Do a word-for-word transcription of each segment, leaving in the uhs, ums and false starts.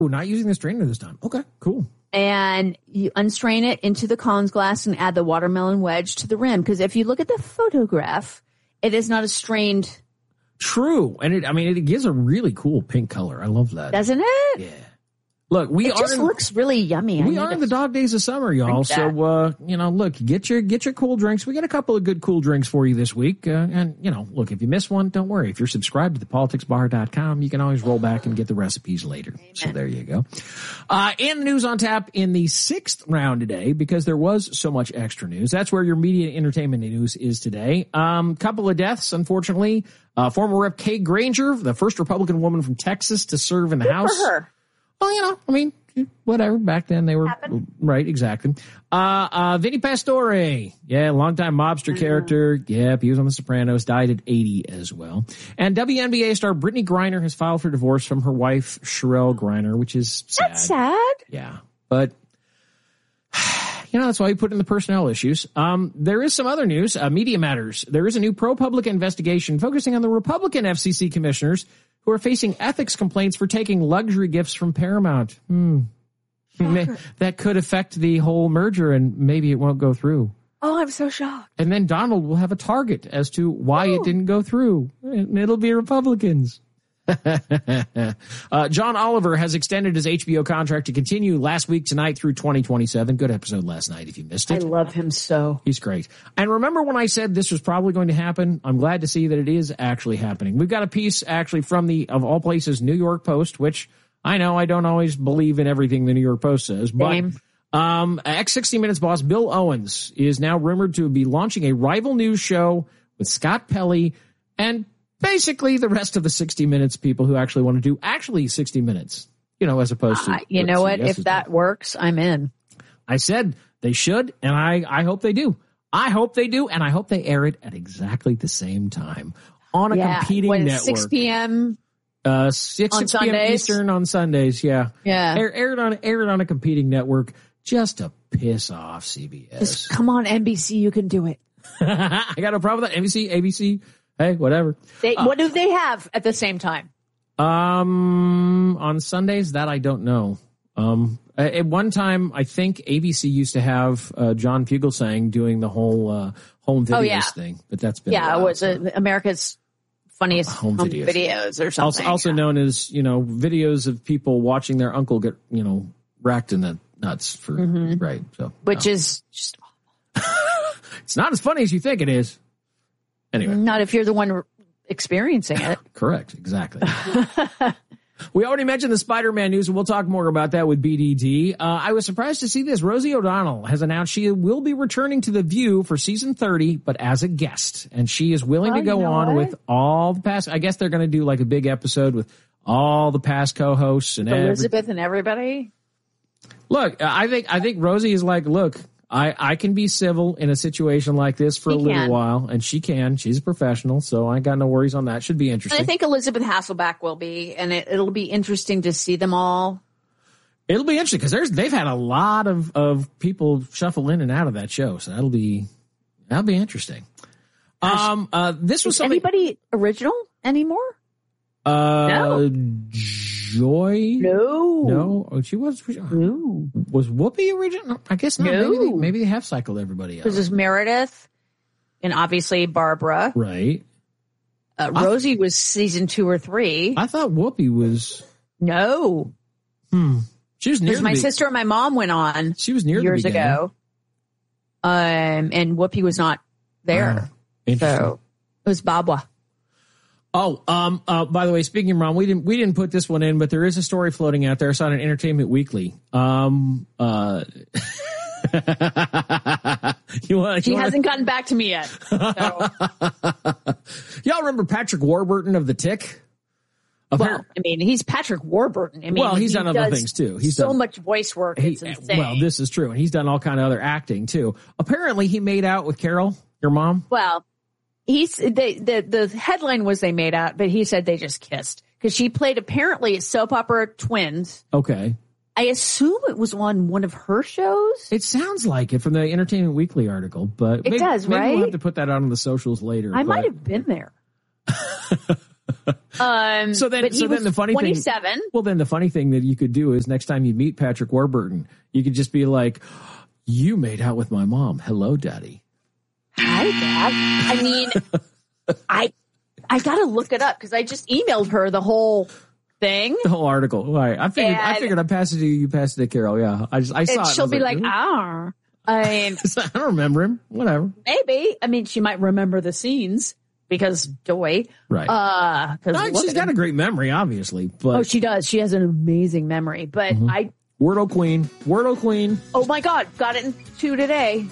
Oh, not using the strainer this time. Okay, cool. And you unstrain it into the Collins glass and add the watermelon wedge to the rim. Because if you look at the photograph, it is not a strained. True. And it, I mean, it gives a really cool pink color. I love that. Doesn't it? Yeah. Look, we it are just in, looks really yummy. We are in the dog days of summer, y'all. So, uh, you know, look, get your get your cool drinks. We got a couple of good cool drinks for you this week. Uh, and, you know, look, if you miss one, don't worry. If you're subscribed to the politics bar dot com, you can always roll back and get the recipes later. Amen. So there you go. Uh, and news on tap in the sixth round today, because there was so much extra news. That's where your media and entertainment news is today. Um, couple of deaths, unfortunately. Uh, former Rep Kay Granger, the first Republican woman from Texas to serve in the Good House. For her. Well, you know, I mean, whatever. Back then they were Happened. right. Exactly. Uh, uh, Vinny Pastore. Yeah. Longtime mobster mm-hmm. character. Yep. He was on The Sopranos, died at eighty as well. And W N B A star Brittany Griner has filed for divorce from her wife, Sherelle Griner, which is sad. That's sad. Yeah. But, you know, that's why you put in the personnel issues. Um, there is some other news. Uh, Media Matters. There is a new ProPublica investigation focusing on the Republican F C C commissioners who are facing ethics complaints for taking luxury gifts from Paramount. Hmm. That could affect the whole merger, and maybe it won't go through. Oh, I'm so shocked. And then Donald will have a target as to why Ooh. It didn't go through. And it'll be Republicans. uh, John Oliver has extended his H B O contract to continue last week tonight through twenty twenty-seven. Good episode last night if you missed it. I love him so. He's great. And remember when I said this was probably going to happen? I'm glad to see that it is actually happening. We've got a piece actually from the, of all places, New York Post, which I know I don't always believe in everything the New York Post says, but Same. um, ex sixty minutes boss Bill Owens is now rumored to be launching a rival news show with Scott Pelley and basically the rest of the sixty minutes people who actually want to do actually sixty minutes, you know, as opposed to. Uh, you know what? If that done. works, I'm in. I said they should, and I, I hope they do. I hope they do, and I hope they air it at exactly the same time on a yeah. competing what, network. six p.m. Uh, six, on six p.m. Eastern on Sundays, yeah. Yeah. Air, air, it on, air it on a competing network just to piss off C B S. Just come on, N B C, you can do it. I got no problem with that. N B C, A B C. Hey, whatever. They, uh, what do they have at the same time? Um, on Sundays, that I don't know. Um, at one time, I think A B C used to have uh, John Fugelsang doing the whole uh, home videos oh, yeah. thing, but that's been yeah, a while, it was so. uh, America's funniest uh, home, home videos. videos or something. Also, also known as you know videos of people watching their uncle get you know racked in the nuts for mm-hmm. right. So which no. is just it's not as funny as you think it is. Anyway. Not if you're the one experiencing it. Correct. Exactly. We already mentioned the Spider-Man news, and we'll talk more about that with B D D. Uh, I was surprised to see this. Rosie O'Donnell has announced she will be returning to The View for season thirty, but as a guest. And she is willing oh, to go you know on what? with all the past. I guess they're going to do like a big episode with all the past co-hosts and Elizabeth every, and everybody. Look, I think I think Rosie is like, look. I, I can be civil in a situation like this for she a little can. while, and she can. She's a professional, so I got no worries on that. Should be interesting. And I think Elizabeth Hasselbeck will be, and it, it'll be interesting to see them all. It'll be interesting because there's they've had a lot of, of people shuffle in and out of that show, so that'll be that'll be interesting. Gosh. Um, uh, this was Is something. Anybody original anymore? Uh, no. Joy? No. No. Oh, she was. No. Was Whoopi original? I guess not. No. Maybe they, maybe they have cycled everybody out. This is Meredith, and obviously Barbara. Right. Uh, Rosie th- was season two or three. I thought Whoopi was. No. Hmm. She was near. My the, sister and my mom went on. She was near years the ago. Um, and Whoopi was not there. Oh, so it was Babwa. Oh, um, uh, by the way, speaking of Ron, we didn't, we didn't put this one in, but there is a story floating out there. I saw it on Entertainment Weekly. Um, uh, you want, she you hasn't wanna... gotten back to me yet. So. Y'all remember Patrick Warburton of The Tick? Well, I mean, he's Patrick Warburton. I mean, well, he's he done other things too. He's so done, much voice work. He, it's insane. Well, this is true. And he's done all kind of other acting too. Apparently he made out with Carol, your mom. Well, He's they, the the headline was they made out, but he said they just kissed because she played apparently soap opera Twins. Okay, I assume it was on one of her shows. It sounds like it from the Entertainment Weekly article, but it maybe, does, maybe right? We'll have to put that out on the socials later. I but... might have been there. Um, so then, but so he then was the funny twenty-seven. thing. Well, then the funny thing that you could do is next time you meet Patrick Warburton, you could just be like, "You made out with my mom. Hello, Daddy." Hi, Dad. I mean, I I gotta look it up because I just emailed her the whole thing, the whole article. All right, I figured. And I figured I passed it to you. You passed it to Carol. Yeah, I just I saw and it. She'll be like, like, "Ah." I mean, I don't remember him. Whatever. Maybe. I mean, she might remember the scenes because Joy. Right. Uh, no, she's got a great memory, obviously. But oh, she does. She has an amazing memory. But mm-hmm. I. Wordle Queen. Wordle Queen. Oh my God. Got it in two today.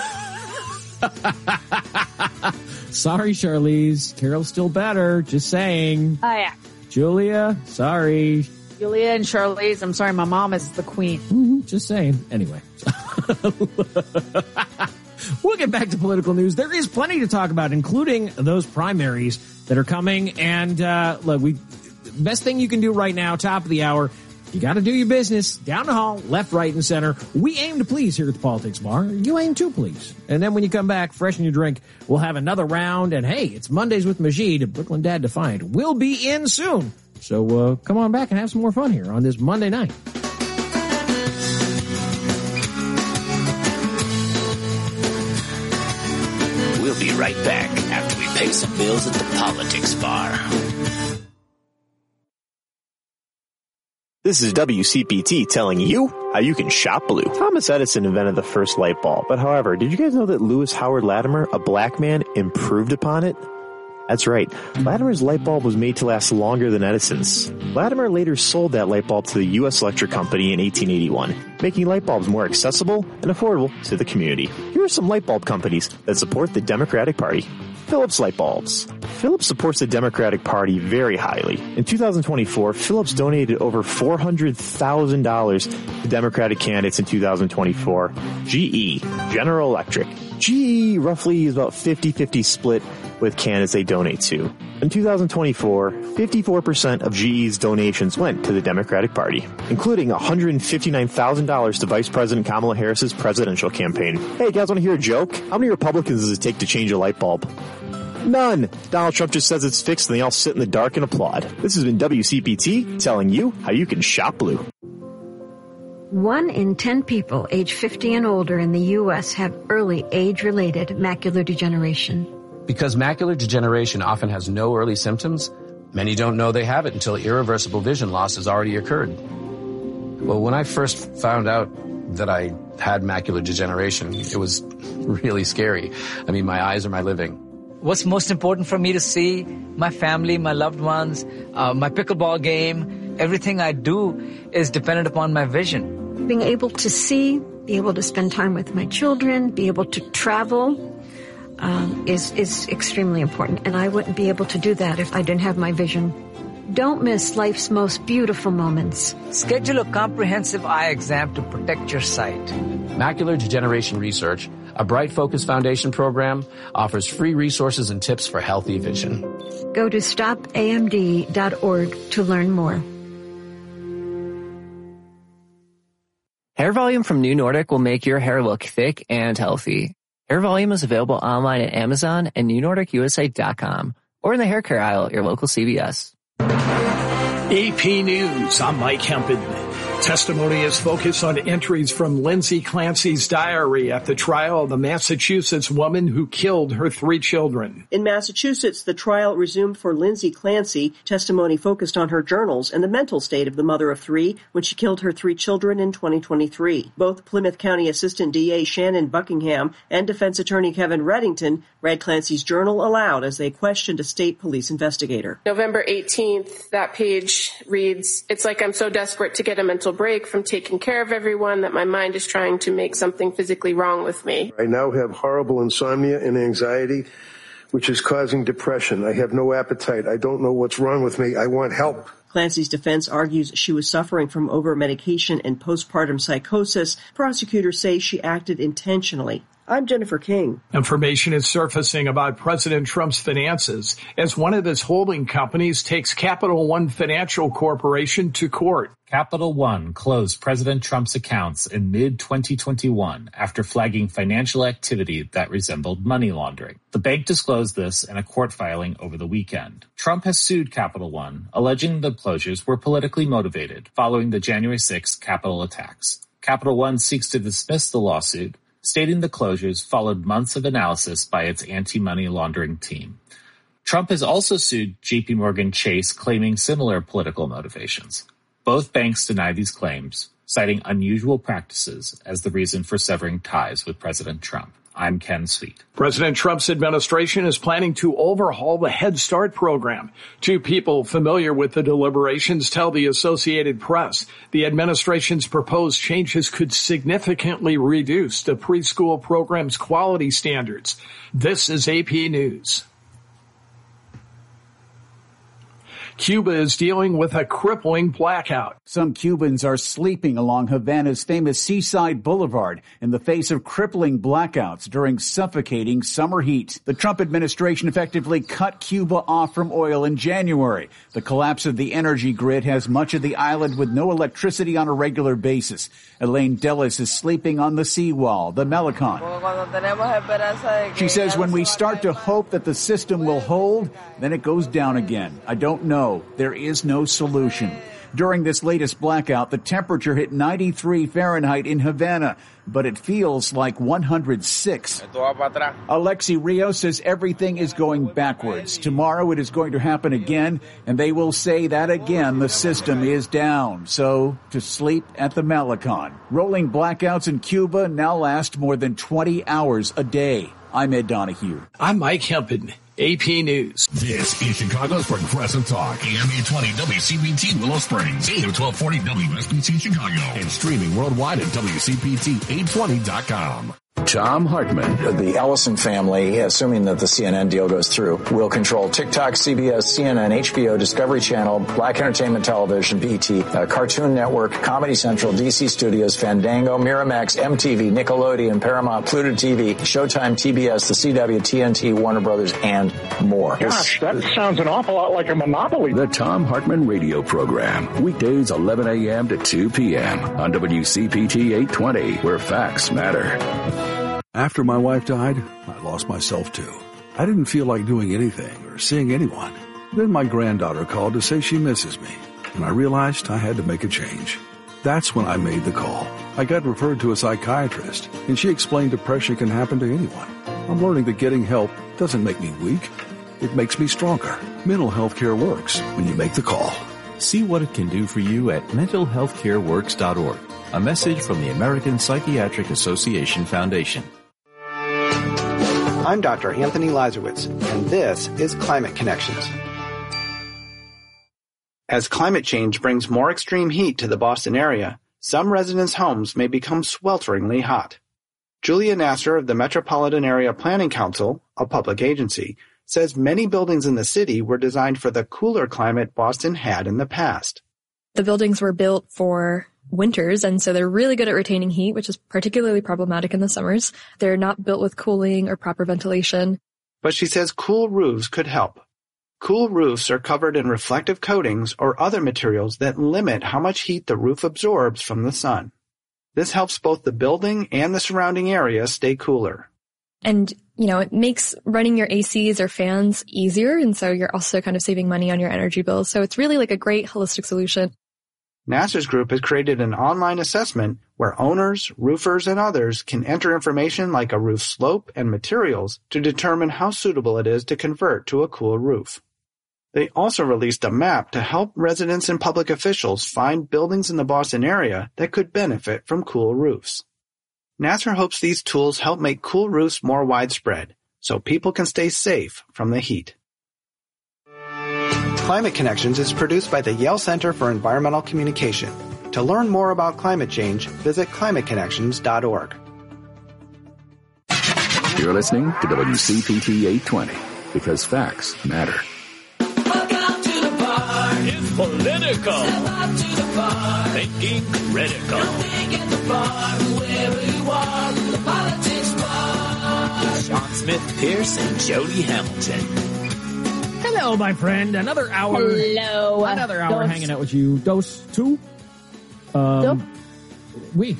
Sorry, Charlize. Carol's still better. Just saying. Oh, yeah. Julia, sorry. Julia and Charlize, I'm sorry, my mom is the queen. Mm-hmm, just saying. Anyway. We'll get back to political news. There is plenty to talk about, including those primaries that are coming. And uh, look, we best thing you can do right now, top of the hour, you got to do your business. Down the hall, left, right, and center. We aim to please here at the Politics Bar. You aim to please. And then when you come back, freshen your drink, we'll have another round. And hey, it's Mondays with Majid. Brooklyn Dad Defiant will be in soon. So uh, come on back and have some more fun here on this Monday night. We'll be right back after we pay some bills at the Politics Bar. This is W C P T telling you how you can shop blue. Thomas Edison invented the first light bulb, but however, did you guys know that Lewis Howard Latimer, a black man, improved upon it? That's right. Latimer's light bulb was made to last longer than Edison's. Latimer later sold that light bulb to the U S Electric Company in eighteen eighty-one, making light bulbs more accessible and affordable to the community. Here are some light bulb companies that support the Democratic Party. Philips Light Bulbs. Philips supports the Democratic Party very highly. In two thousand twenty-four, Philips donated over four hundred thousand dollars to Democratic candidates in two thousand twenty-four. G E, General Electric. G E roughly is about fifty-fifty split with candidates they donate to. In two thousand twenty-four, fifty-four percent of G E's donations went to the Democratic Party, including one hundred fifty-nine thousand dollars to Vice President Kamala Harris's presidential campaign. Hey, you guys want to hear a joke? How many Republicans does it take to change a light bulb? None. Donald Trump just says it's fixed and they all sit in the dark and applaud. This has been W C P T telling you how you can shop blue. One in ten people age fifty and older in the U S have early age-related macular degeneration. Because macular degeneration often has no early symptoms, many don't know they have it until irreversible vision loss has already occurred. Well, when I first found out that I had macular degeneration, it was really scary. I mean, my eyes are my living. What's most important for me to see my family, my loved ones, uh, my pickleball game, everything I do is dependent upon my vision. Being able to see, be able to spend time with my children, be able to travel um, is, is extremely important. And I wouldn't be able to do that if I didn't have my vision. Don't miss life's most beautiful moments. Schedule a comprehensive eye exam to protect your sight. Macular Degeneration Research, a Bright Focus Foundation program, offers free resources and tips for healthy vision. Go to stop A M D dot org to learn more. Hair Volume from New Nordic will make your hair look thick and healthy. Hair Volume is available online at Amazon and new nordic u s a dot com or in the hair care aisle at your local C V S. A P News, I'm Mike Hempen. Testimony is focused on entries from Lindsay Clancy's diary at the trial of the Massachusetts woman who killed her three children. In Massachusetts, the trial resumed for Lindsay Clancy. Testimony focused on her journals and the mental state of the mother of three when she killed her three children in twenty twenty-three. Both Plymouth County Assistant D A Shannon Buckingham and defense attorney Kevin Reddington read Clancy's journal aloud as they questioned a state police investigator. November eighteenth, that page reads, "It's like I'm so desperate to get a mental break from taking care of everyone that my mind is trying to make something physically wrong with me. I now have horrible insomnia and anxiety, which is causing depression. I have no appetite. I don't know what's wrong with me. I want help." Clancy's defense argues she was suffering from over-medication and postpartum psychosis. Prosecutors say she acted intentionally. I'm Jennifer King. Information is surfacing about President Trump's finances as one of his holding companies takes Capital One Financial Corporation to court. Capital One closed President Trump's accounts in mid twenty twenty-one after flagging financial activity that resembled money laundering. The bank disclosed this in a court filing over the weekend. Trump has sued Capital One, alleging the closures were politically motivated following the January sixth Capitol attacks. Capital One seeks to dismiss the lawsuit, stating the closures followed months of analysis by its anti-money laundering team. Trump has also sued J P Morgan Chase, claiming similar political motivations. Both banks deny these claims, citing unusual practices as the reason for severing ties with President Trump. I'm Ken Sweet. President Trump's administration is planning to overhaul the Head Start program. Two people familiar with the deliberations tell the Associated Press the administration's proposed changes could significantly reduce the preschool program's quality standards. This is A P News. Cuba is dealing with a crippling blackout. Some Cubans are sleeping along Havana's famous Seaside Boulevard in the face of crippling blackouts during suffocating summer heat. The Trump administration effectively cut Cuba off from oil in January. The collapse of the energy grid has much of the island with no electricity on a regular basis. Elaine Dellis is sleeping on the seawall, the Malecon. She says when we start to hope that the system will hold, then it goes down again. I don't know. There is no solution. During this latest blackout, the temperature hit ninety-three Fahrenheit in Havana, but it feels like one hundred six. Alexi Rios says everything is going backwards. Tomorrow it is going to happen again, and they will say that again the system is down. So, to sleep at the Malecon. Rolling blackouts in Cuba now last more than twenty hours a day. I'm Ed Donahue. I'm Mike Hempin. A P News. This is Chicago's Progressive Talk. A M eight twenty W C P T Willow Springs. A M twelve forty W S B C Chicago. And streaming worldwide at W C P T eight twenty dot com. Tom Hartman. The Ellison family, assuming that the C N N deal goes through, will control TikTok, C B S, C N N, H B O, Discovery Channel, Black Entertainment Television, B E T, uh, Cartoon Network, Comedy Central, D C Studios, Fandango, Miramax, M T V, Nickelodeon, Paramount, Pluto T V, Showtime, T B S, the C W, T N T, Warner Brothers, and more. Gosh, that sounds an awful lot like a monopoly. The Tom Hartman Radio Program. Weekdays eleven a.m. to two p.m. on W C P T eight twenty, where facts matter. After my wife died, I lost myself too. I didn't feel like doing anything or seeing anyone. Then my granddaughter called to say she misses me, and I realized I had to make a change. That's when I made the call. I got referred to a psychiatrist, and she explained depression can happen to anyone. I'm learning that getting help doesn't make me weak. It makes me stronger. Mental health care works when you make the call. See what it can do for you at mental health care works dot org. A message from the American Psychiatric Association Foundation. I'm Doctor Anthony Lazarowitz, and this is Climate Connections. As climate change brings more extreme heat to the Boston area, some residents' homes may become swelteringly hot. Julia Nasser of the Metropolitan Area Planning Council, a public agency, says many buildings in the city were designed for the cooler climate Boston had in the past. The buildings were built for winters, and so they're really good at retaining heat, which is particularly problematic in the summers. They're not built with cooling or proper ventilation. But she says cool roofs could help. Cool roofs are covered in reflective coatings or other materials that limit how much heat the roof absorbs from the sun. This helps both the building and the surrounding area stay cooler. And, you know, it makes running your A Cs or fans easier, and so you're also kind of saving money on your energy bills. So it's really like a great holistic solution. Nasser's group has created an online assessment where owners, roofers, and others can enter information like a roof slope and materials to determine how suitable it is to convert to a cool roof. They also released a map to help residents and public officials find buildings in the Boston area that could benefit from cool roofs. Nasser hopes these tools help make cool roofs more widespread so people can stay safe from the heat. Climate Connections is produced by the Yale Center for Environmental Communication. To learn more about climate change, visit climate connections dot org. You're listening to W C P T eight twenty, because facts matter. Welcome to the bar. It's political. Step up to the bar. Thinking critical. You'll think at the bar, wherever you are, the politics bar. Sean Smith Pierce and Jody Hamilton. Hello, my friend. Another hour. Hello. Another hour Dos. hanging out with you. Dos, two. Um, we.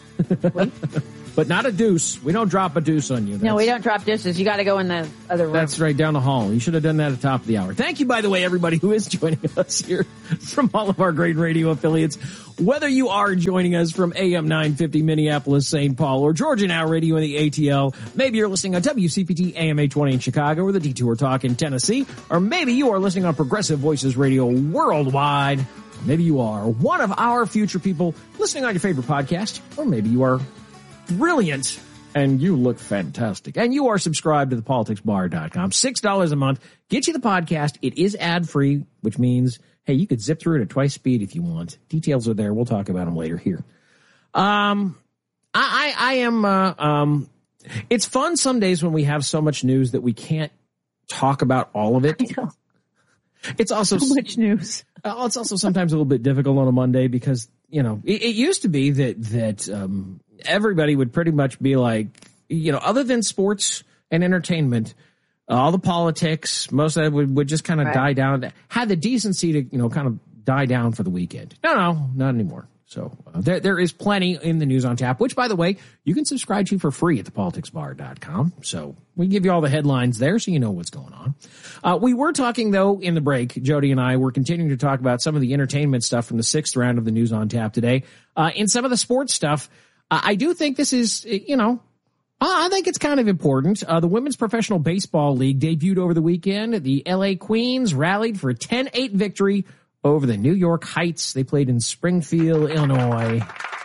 But not a deuce. We don't drop a deuce on you. That's, No, we don't drop deuces. You got to go in the other room. That's right, down the hall. You should have done that at the top of the hour. Thank you, by the way, everybody who is joining us here from all of our great radio affiliates. Whether you are joining us from A M nine fifty Minneapolis, Saint Paul, or Georgia Now Radio in the A T L, maybe you're listening on W C P T A M eight twenty in Chicago or the Detour Talk in Tennessee, or maybe you are listening on Progressive Voices Radio worldwide. Maybe you are one of our future people listening on your favorite podcast, or maybe you are brilliant and you look fantastic and you are subscribed to the politics bar dot com. six dollars a month gets you the podcast. It is ad free, which means, hey, you could zip through it at twice speed if you want. Details are there. We'll talk about them later here. Um, I, I, I am, uh, um, it's fun some days when we have so much news that we can't talk about all of it. I know. It's also so much news. Uh, it's also sometimes a little bit difficult on a Monday because, you know, it, it used to be that, that, um, everybody would pretty much be like, you know, other than sports and entertainment, all the politics, most of that would, would just kind of right. die down, had the decency to, you know, kind of die down for the weekend. No, no, not anymore. So uh, there, there is plenty in the news on tap, which, by the way, you can subscribe to for free at the politics bar dot com. So we give you all the headlines there so you know what's going on. Uh, we were talking, though, in the break, Jody and I were continuing to talk about some of the entertainment stuff from the sixth round of the news on tap today. Uh, in some of the sports stuff, uh, I do think this is, you know, I think it's kind of important. Uh, the Women's Professional Baseball League debuted over the weekend. The L A Queens rallied for a ten eight victory over the New York Heights. They played in Springfield, Illinois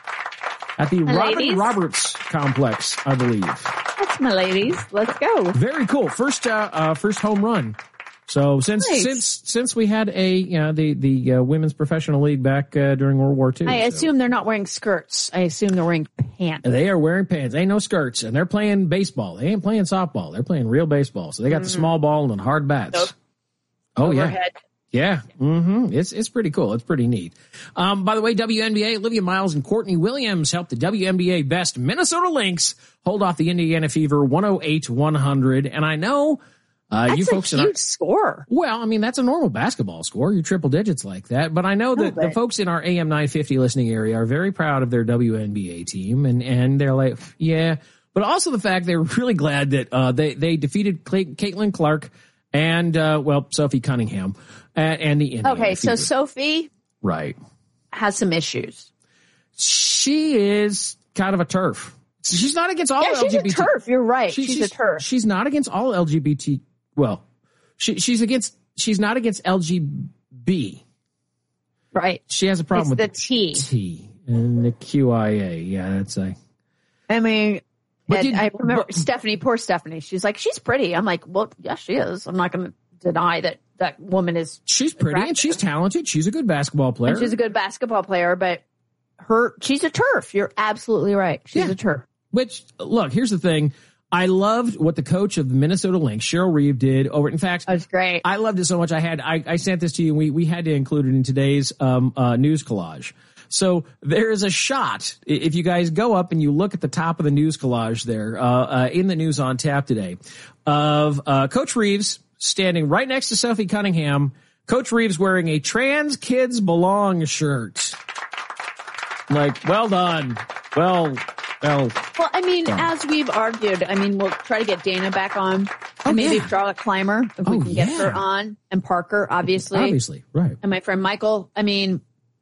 at the My Robin ladies. Roberts complex, I believe. That's my ladies. Let's go. Very cool. First, uh, uh, first home run. So since, Nice. since, since we had a, you know, the, the, uh, Women's Professional League back, uh, during World War Two. I so. assume they're not wearing skirts. I assume they're wearing pants. They are wearing pants. Ain't no skirts. And they're playing baseball. They ain't playing softball. They're playing real baseball. So they got Mm. the small ball and hard bats. Nope. Oh, yeah. Overhead. Yeah. Mm-hmm. It's, it's pretty cool. It's pretty neat. Um, by the way, W N B A, Olivia Miles and Courtney Williams helped the W N B A best Minnesota Lynx hold off the Indiana Fever one oh eight to one hundred. And I know, uh, That's you folks a in huge our, score. well, I mean, that's a normal basketball score. You're triple digits like that. But I know that No, the but- folks in our A M nine fifty listening area are very proud of their W N B A team. And, and they're like, yeah, but also the fact they're really glad that, uh, they, they defeated Clay, Caitlin Clark and, uh, well, Sophie Cunningham and, and the Indiana Okay, so Fever. Sophie Right. has some issues. She is kind of a turf. She's not against all Yeah, she's L G B T. a turf. You're right. She- she's, a turf. She's not against all L G B T. Well, she, she's against. She's not against L G B. Right. She has a problem It's with the T. T and the Q I A. Yeah, that's a. I mean, But and did- I remember but- Stephanie, poor Stephanie. She's like, she's pretty. I'm like, well, yes, she is. I'm not going to deny that that woman is. She's pretty and she's talented. She's a good basketball player. And she's a good basketball player, but her, she's a turf. You're absolutely right. She's Yeah. a turf. Which, look, here's the thing. I loved what the coach of the Minnesota Lynx, Cheryl Reeve, did over. In fact, that's great. I loved it so much. I had I, I sent this to you. And we we had to include it in today's um, uh, news collage. So there is a shot. If you guys go up and you look at the top of the news collage there uh, uh, in the news on tap today, of uh, Coach Reeves standing right next to Sophie Cunningham. Coach Reeves wearing a Trans Kids Belong shirt. Like, well done. Well. Well, Well, I mean, done. as we've argued, I mean, we'll try to get Dana back on. Oh, and maybe yeah. Charlotte Clymer, if we Oh, can get yeah. her on. And Parker, obviously. Obviously, right. And my friend Michael. I mean,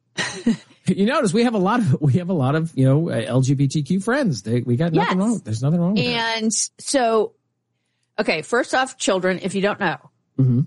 You notice we have a lot of we have a lot of you know uh, L G B T Q friends. They, we got nothing Yes. wrong. There's nothing wrong with that. and so, okay, first off, children, if you don't know, Mhm.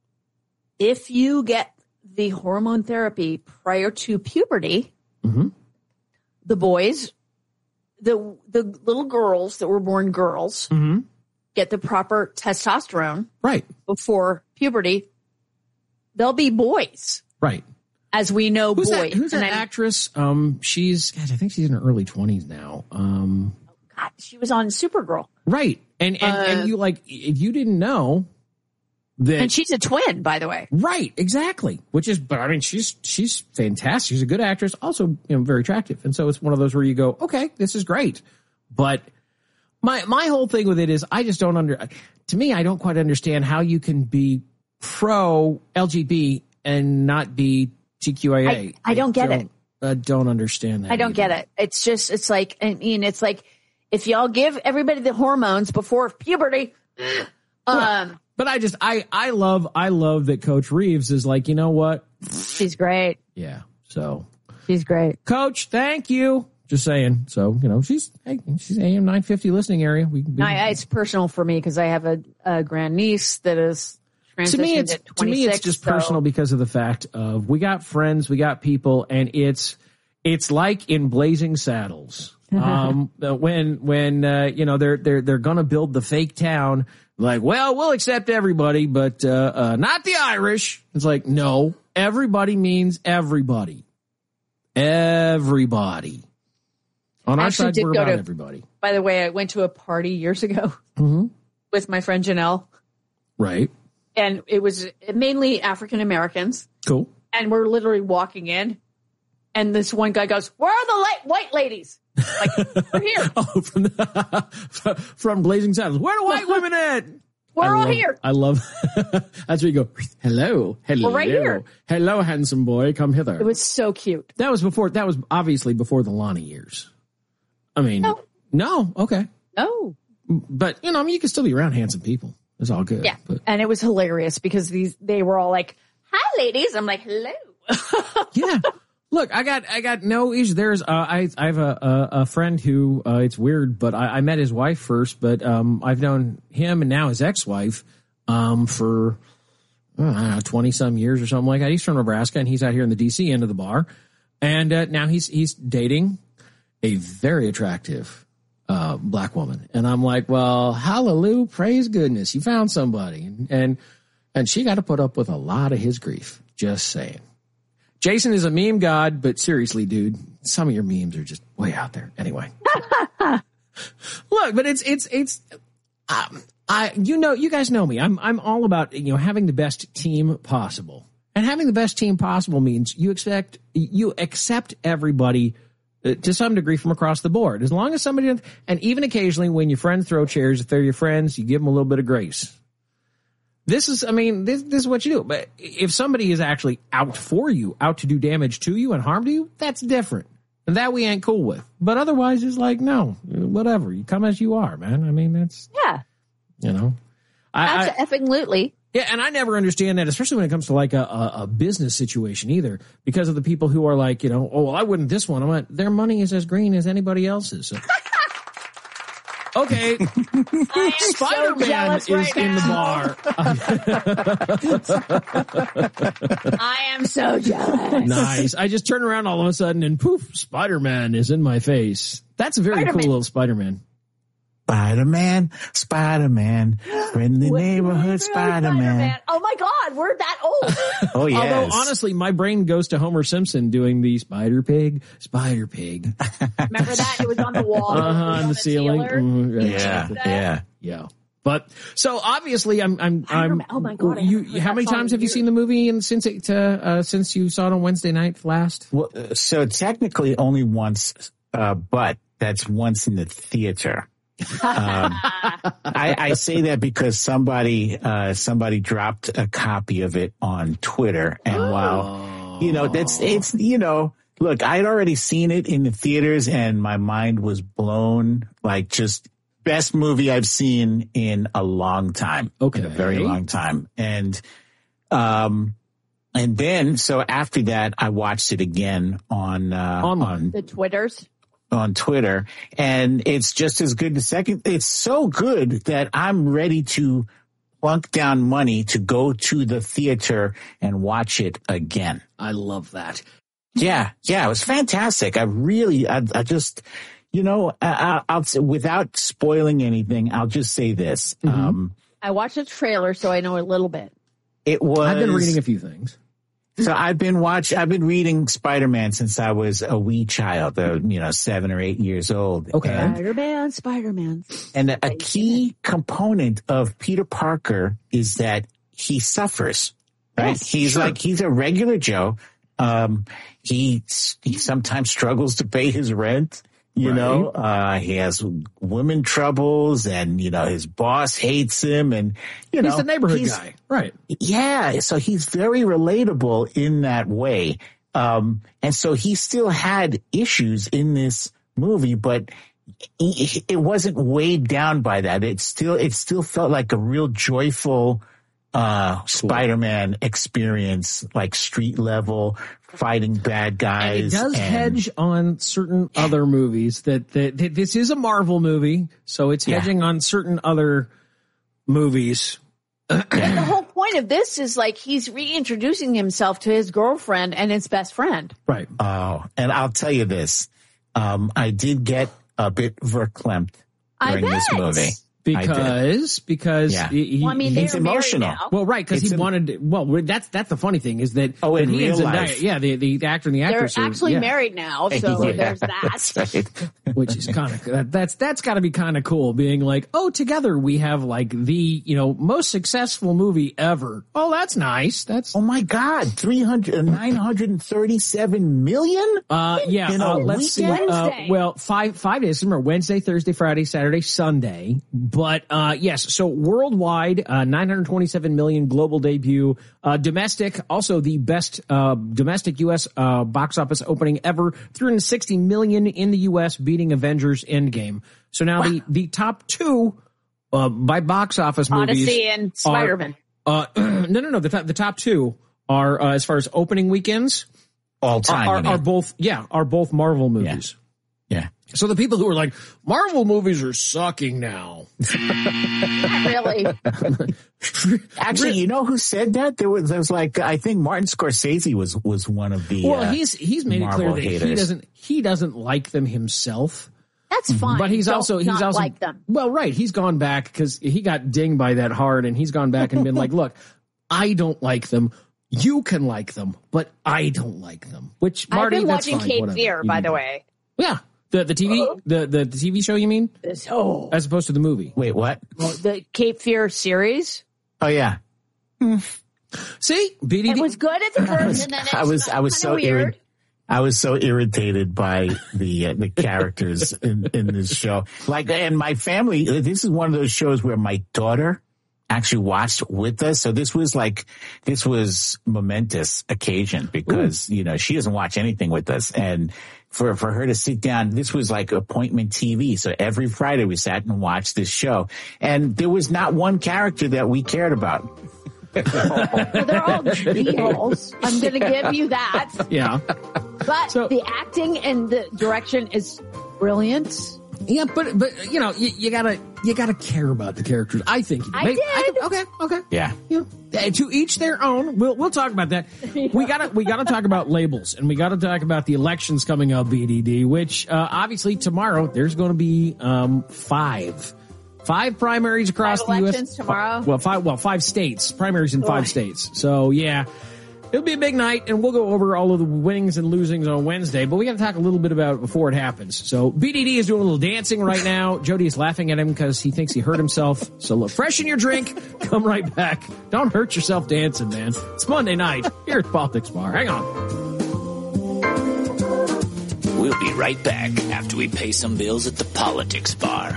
if you get the hormone therapy prior to puberty, Mhm. the boys, the the little girls that were born girls, Mhm. get the proper testosterone Right, before puberty, they'll be boys, right. as we know Who's boys. that? Who's that And I'm- actress? Um, she's God, I think she's in her early twenties now. Um, God, she was on Supergirl. right, and and, Uh, and you like if you didn't know that. And she's a twin, by the way. Right, exactly. Which is, but I mean, she's she's fantastic. She's a good actress, also you know very attractive, and so it's one of those where you go, okay, this is great. But My my whole thing with it is I just don't under. To me, I don't quite understand how you can be pro L G B and not be T Q I A. I, I don't get don't, it. I don't understand that. I don't either. get it. It's just, it's like, I mean, it's like if y'all give everybody the hormones before puberty. um, but I just, I, I love, I love that Coach Reeves is like, you know what? She's great. Yeah. So she's great. Coach, thank you. Just saying. So, you know, she's, hey, she's A M nine fifty listening area. We can be, I, it's personal for me because I have a, a grandniece that is transitioned to me, it's, at twenty-six. to me, it's just so. personal because of the fact of we got friends, we got people, and it's, it's like in Blazing Saddles. Um, when, when, uh, you know, they're, they're, they're going to build the fake town. Like, well, we'll accept everybody, but, uh, uh, not the Irish. It's like, no, everybody means everybody. Everybody. On our side, we're about to, everybody. By the way, I went to a party years ago mm-hmm. with my friend Janelle. Right. And it was mainly African Americans. Cool. And we're literally walking in. And this one guy goes, "Where are the light, white ladies?" Like, we're here. Oh, from, the, from Blazing Saddles. Where are the white women at? We're I all love, here. I love, that's where you go, hello, hello. We're right here. Hello, handsome boy, come hither. It was so cute. That was before, that was obviously before the Lonnie years. I mean, no, no okay. No. But, you know, I mean, you can still be around handsome people. It's all good. Yeah. But. And it was hilarious because these, they were all like, "Hi, ladies." I'm like, "Hello." Yeah. Look, I got, I got no issues. There's, uh, I, I have a, a, a friend who, uh, it's weird, but I, I met his wife first, but, um, I've known him and now his ex-wife, um, for, I don't know, twenty some years or something like that. He's from Nebraska and he's out here in the D C end of the bar. And, uh, now he's, he's dating a very attractive, uh, black woman. And I'm like, well, hallelujah, praise goodness. You found somebody. And, and, and she got to put up with a lot of his grief. Just saying. Jason is a meme god, but seriously, dude, some of your memes are just way out there. Anyway, look, but it's it's it's, um, I you know you guys know me. I'm I'm all about you know having the best team possible, and having the best team possible means you expect you accept everybody uh, to some degree from across the board. As long as somebody, and even occasionally when your friends throw chairs, if they're your friends, you give them a little bit of grace. This is, I mean, this, this is what you do. But if somebody is actually out for you, out to do damage to you and harm to you, that's different. And that we ain't cool with. But otherwise, it's like, no, whatever. You come as you are, man. I mean, that's, yeah, you know, I, Absolutely. Yeah, and I never understand that, especially when it comes to like a, a, a business situation either, because of the people who are like, you know, oh, well, I wouldn't this one. I'm like, their money is as green as anybody else's. So. Okay, Spider-Man so is right in now. the bar. I am so jealous. Nice. I just turn around all of a sudden and poof, Spider-Man is in my face. That's a very Spider-Man. cool little Spider-Man. Spider-Man, Spider-Man, friendly neighborhood Spider-Man. Spider-Man. Oh my God, we're that old. Oh, yes. Although, honestly, my brain goes to Homer Simpson doing the Spider Pig, Spider Pig. Remember that? It was on the wall. Uh-huh, on the, the ceiling. Mm, right. Yeah, yeah. Yeah. But, so obviously, I'm, I'm, I'm, oh my God. You, how many times have you seen the movie and since it, uh, uh, since you saw it on Wednesday night last? Well, so technically only once, uh, but that's once in the theater. um, I, I say that because somebody, uh, somebody dropped a copy of it on Twitter. And oh. while, you know, that's, it's, you know, look, I'd already seen it in the theaters and my mind was blown, like just best movie I've seen in a long time. Okay. In a very long time. And, um, and then, so after that, I watched it again on, uh, on the Twitters. on Twitter, and it's just as good the second. It's so good that I'm ready to plunk down money to go to the theater and watch it again. I love that. Yeah, yeah, it was fantastic. I really, I, I just, you know, I, I'll, without spoiling anything, I'll just say this. Mm-hmm. Um, I watched the trailer, so I know a little bit. It was. I've been reading a few things. So I've been watch. I've been reading Spider-Man since I was a wee child, uh, you know, seven or eight years old. Okay. And, Spider-Man, Spider-Man. and a, a key component of Peter Parker is that he suffers, right? Yes, he's sure. like, he's a regular Joe. Um, he, he sometimes struggles to pay his rent. You Right. know, uh, he has women troubles and, you know, his boss hates him and, you know. He's the neighborhood he's- guy. Right. Yeah. So he's very relatable in that way. Um, and so he still had issues in this movie, but he, it wasn't weighed down by that. It still, it still felt like a real joyful, uh, Spider-Man experience, like street level, fighting bad guys. And it does and- hedge on certain other movies that, that, that this is a Marvel movie, so it's Yeah. hedging on certain other movies. And the whole point of this is like he's reintroducing himself to his girlfriend and his best friend. Right. Oh, and I'll tell you this. Um, I did get a bit verklempt I during this bet. movie. Because, because Yeah. he, he- Well, I mean, he's they're married emotional. now. well, right, because It's he a- wanted. Well, that's that's the funny thing is that Oh, that in he and real Zendaya- life. yeah, the, the actor and the They're actress are- actually yeah, married now, so Yeah, there's that. that's right. which is kind of that, that's that's got to be kind of cool. Being like, oh, together we have like the you know most successful movie ever. Oh, that's nice. That's Oh my God, three hundred, nine hundred thirty-seven million? Uh, yeah, In a uh, let's see. weekend? Uh, Wednesday. well, five, five days. Remember, Wednesday, Thursday, Friday, Saturday, Sunday. But, uh, yes, so worldwide, uh, nine hundred twenty-seven million global debut, uh, domestic, also the best, uh, domestic U S, uh, box office opening ever, three hundred sixty million in the U S, beating Avengers Endgame. So now the, the top two, uh, by box office movies. Odyssey and are- Spider-Man. Uh, no, no, no. The top, the top two are, uh, as far as opening weekends. All time. Are, you are, mean. are both, yeah, are both Marvel movies. Yeah. So the people who are like, Marvel movies are sucking now. Really? Actually, you know who said that? There was, there was like, I think Martin Scorsese was, was one of the, Well, uh, he's, he's made Marvel it clear that he haters. doesn't, he doesn't like them himself. That's fine. But he's Don't also, he's not also, like them. well, right. He's gone back because he got dinged by that hard and he's gone back and been like, look, I don't like them. You can like them, but I don't like them. Which Marty, I've been that's watching fine, Cape whatever. Fear, You by can the do. way. Yeah. The, the T V, the, the, the T V show, you mean? Oh, As opposed to the movie. Wait, what? well, the Cape Fear series. Oh yeah. See? B D D. It was good at the first, and then it I was, I was so weird. irritated. I was so irritated by the uh, the characters in, in this show. Like, and my family, this is one of those shows where my daughter actually watched with us. So this was like, this was momentous occasion because, Ooh. you know, she doesn't watch anything with us. And for, for her to sit down, this was like appointment T V. So every Friday we sat and watched this show. And there was not one character that we cared about. Well, they're all deals. I'm going to give you that. Yeah. But So- the acting and the direction is brilliant. Yeah, but but you know you, you gotta you gotta care about the characters. I think. I Maybe- did. can- okay, okay. Yeah. Yeah. Uh, To each their own. We'll we'll talk about that. We gotta we gotta talk about labels and we gotta talk about the elections coming up. B D D, which uh, obviously tomorrow there's going to be um five. Five primaries across Five the U S elections tomorrow? Well, five. Well, five states. Primaries in five Boy. states. So yeah, it'll be a big night, and we'll go over all of the winnings and losings on Wednesday. But we got to talk a little bit about it before it happens. So B D D is doing a little dancing right now. Jody is laughing at him because he thinks he hurt himself. So look, freshen your drink. Come right back. Don't hurt yourself dancing, man. It's Monday night here at Politics Bar. Hang on. We'll be right back after we pay some bills at the Politics Bar.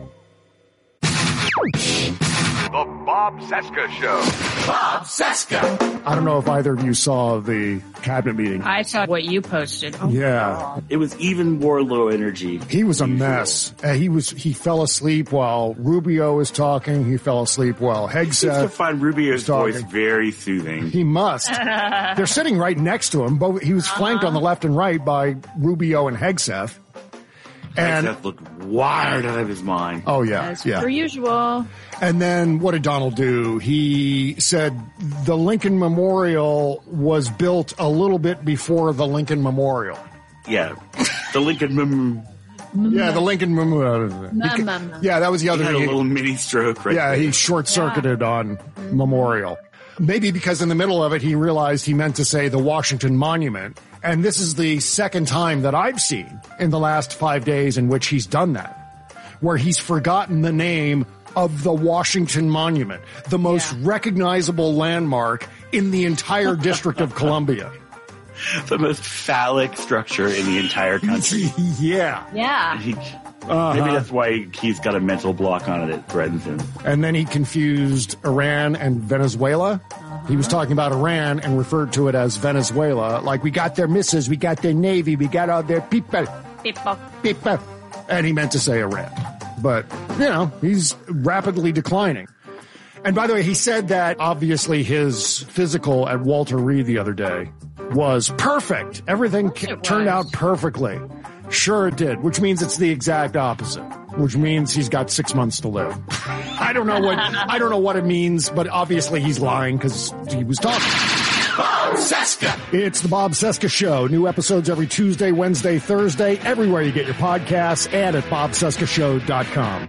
The Bob Cesca Show. Bob Cesca. I don't know if either of you saw the cabinet meeting. I saw what you posted. Oh, Yeah. It was even more low energy. He was a mess. Uh, he was. He fell asleep while Rubio was talking. He fell asleep while I used to Hegseth. find Rubio's talking. voice very soothing. He must. They're sitting right next to him. But he was flanked on the left and right by Rubio and Hegseth. And Hegseth looked wired out of his mind. oh yeah, As yeah. per usual. And then what did Donald do? He said the Lincoln Memorial was built a little bit before the Lincoln Memorial. Yeah. The Lincoln Mem- Yeah, the Lincoln Memorial. Yeah, that was the he other had a thing. little mini stroke right yeah, there. he short-circuited on Memorial. Maybe because in the middle of it, he realized he meant to say the Washington Monument. And this is the second time that I've seen in the last five days in which he's done that, where he's forgotten the name of the Washington Monument, the most recognizable landmark in the entire District of Columbia. the most phallic structure in the entire country. Yeah. Yeah. He, Uh-huh. Maybe that's why he's got a mental block on it. It threatens him. And then he confused Iran and Venezuela. Uh-huh. He was talking about Iran and referred to it as Venezuela. Like, we got their missiles, we got their navy, we got all their people. People. People. And he meant to say Iran. But, you know, he's rapidly declining. And by the way, he said that obviously his physical at Walter Reed the other day was perfect. Everything ca- turned out perfectly. Sure it did, which means it's the exact opposite, which means he's got six months to live. I don't know what, I don't know what it means, but obviously he's lying because he was talking. Bob Cesca. It's the Bob Cesca Show. New episodes every Tuesday, Wednesday, Thursday, everywhere you get your podcasts and at bob cesca show dot com.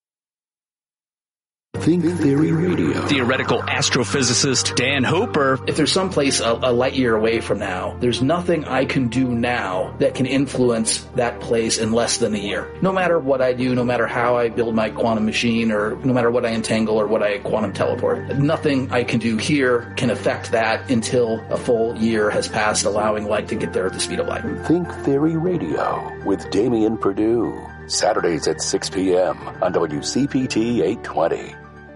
Think Theory Radio. Theoretical astrophysicist Dan Hooper. If there's someplace a, a light year away from now, there's nothing I can do now that can influence that place in less than a year. No matter what I do, no matter how I build my quantum machine, or no matter what I entangle or what I quantum teleport, nothing I can do here can affect that until a full year has passed, allowing light to get there at the speed of light. Think Theory Radio with Damian Perdue. Saturdays at six p.m. on W C P T eight twenty.